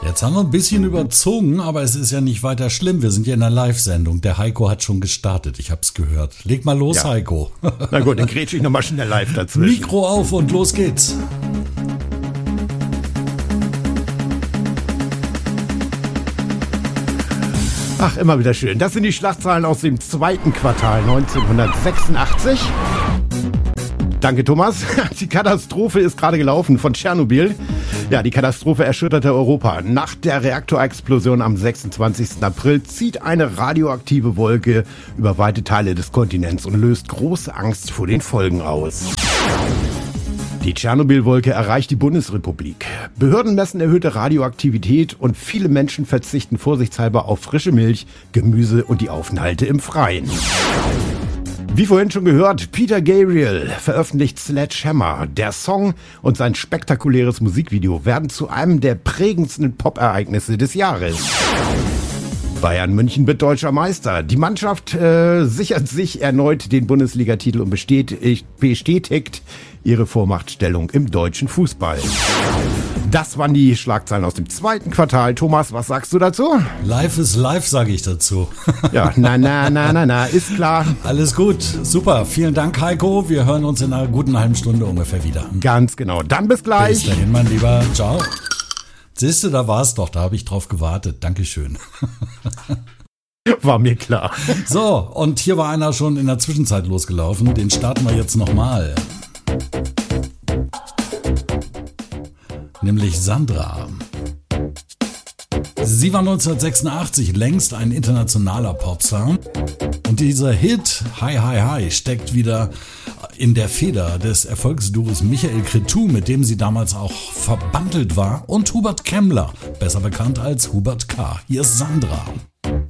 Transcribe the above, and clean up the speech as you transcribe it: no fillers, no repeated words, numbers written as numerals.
Jetzt haben wir ein bisschen überzogen, aber es ist ja nicht weiter schlimm. Wir sind ja in einer Live-Sendung. Der Heiko hat schon gestartet, ich hab's gehört. Leg mal los, ja. Heiko. Na gut, dann grätsch ich nochmal schnell live dazwischen. Mikro auf und los geht's. Ach, immer wieder schön. Das sind die Schlagzeilen aus dem zweiten Quartal 1986. Danke, Thomas. Die Katastrophe ist gerade gelaufen von Tschernobyl. Ja, die Katastrophe erschütterte Europa. Nach der Reaktorexplosion am 26. April zieht eine radioaktive Wolke über weite Teile des Kontinents und löst große Angst vor den Folgen aus. Die Tschernobyl-Wolke erreicht die Bundesrepublik. Behörden messen erhöhte Radioaktivität und viele Menschen verzichten vorsichtshalber auf frische Milch, Gemüse und die Aufenthalte im Freien. Wie vorhin schon gehört, Peter Gabriel veröffentlicht Sledgehammer. Der Song und sein spektakuläres Musikvideo werden zu einem der prägendsten Pop-Ereignisse des Jahres. Bayern München wird deutscher Meister. Die Mannschaft sichert sich erneut den Bundesligatitel und bestätigt ihre Vormachtstellung im deutschen Fußball. Das waren die Schlagzeilen aus dem zweiten Quartal. Thomas, was sagst du dazu? Live ist live, sage ich dazu. Ja, na, ist klar. Alles gut, super. Vielen Dank, Heiko. Wir hören uns in einer guten halben Stunde ungefähr wieder. Ganz genau. Dann bis gleich. Bis dahin, mein Lieber. Ciao. Siehst du, da war es doch. Da habe ich drauf gewartet. Dankeschön. War mir klar. So, und hier war einer schon in der Zwischenzeit losgelaufen. Den starten wir jetzt nochmal. Nämlich Sandra. Sie war 1986 längst ein internationaler Popstar. Und dieser Hit, Hi Hi Hi, steckt wieder in der Feder des Erfolgsduos Michael Cretu, mit dem sie damals auch verbandelt war, und Hubert Kemmler, besser bekannt als Hubert K. Hier ist Sandra.